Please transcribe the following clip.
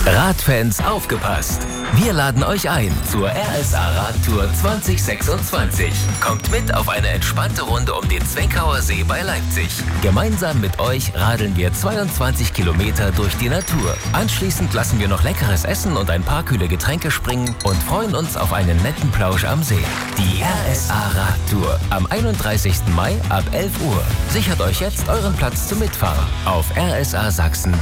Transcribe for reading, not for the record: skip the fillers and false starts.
Radfans, aufgepasst! Wir laden euch ein zur RSA Radtour 2026. Kommt mit auf eine entspannte Runde um den Zweckauer See bei Leipzig. Gemeinsam mit euch radeln wir 22 Kilometer durch die Natur. Anschließend lassen wir noch leckeres Essen und ein paar kühle Getränke springen und freuen uns auf einen netten Plausch am See. Die RSA Radtour am 31. Mai ab 11 Uhr. Sichert euch jetzt euren Platz zum Mitfahren auf rsasachsen.de.